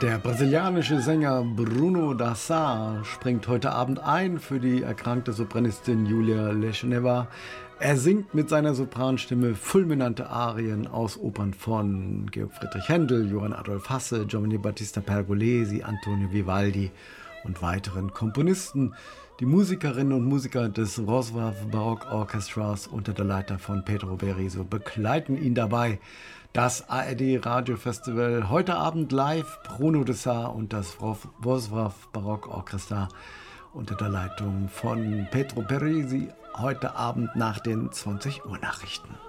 Der brasilianische Sänger Bruno Dassar springt heute Abend ein für die erkrankte Sopranistin Julia Leschneva. Er singt mit seiner Sopranstimme fulminante Arien aus Opern von Georg Friedrich Händel, Johann Adolph Hasse, Giovanni Battista Pergolesi, Antonio Vivaldi und weiteren Komponisten. Die Musikerinnen und Musiker des Wrocław Baroque Orchestras unter der Leitung von Pedro Beriso begleiten ihn dabei. Das ARD Radio Festival heute Abend live, Bruno Dassar und das Wrocław Baroque Orchestra unter der Leitung von Pedro Beriso heute Abend nach den 20 Uhr Nachrichten.